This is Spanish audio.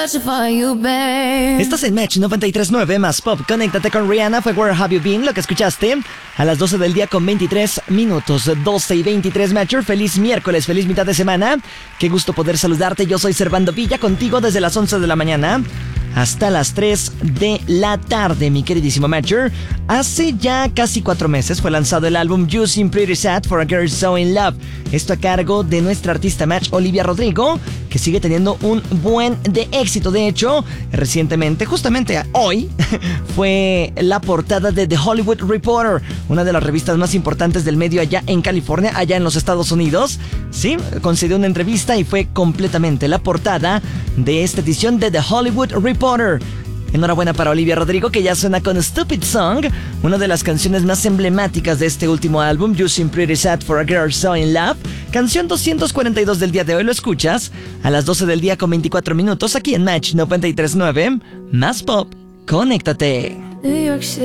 Estás en Match 93.9 más Pop. Conéctate con Rihanna, fue Where Have You Been, lo que escuchaste a las 12 del día con 23 minutos, 12 y 23 Matcher. Feliz miércoles, feliz mitad de semana. Qué gusto poder saludarte, yo soy Servando Villa, contigo desde las 11 de la mañana hasta las 3 de la tarde, mi queridísimo Matcher. Hace ya casi 4 meses fue lanzado el álbum You Seem Pretty Sad for a Girl So In Love. Esto a cargo de nuestra artista Match, Olivia Rodrigo, que sigue teniendo un buen de éxito. De hecho, recientemente, justamente hoy, fue la portada de The Hollywood Reporter, una de las revistas más importantes del medio allá en California, allá en los Estados Unidos. Sí, concedió una entrevista y fue completamente la portada de esta edición de The Hollywood Reporter. Enhorabuena para Olivia Rodrigo, que ya suena con Stupid Song, una de las canciones más emblemáticas de este último álbum, You Seem Pretty Sad for a Girl So In Love. Canción 242 del día de hoy, lo escuchas a las 12 del día con 24 minutos aquí en Match 93.9 más Pop. Conéctate.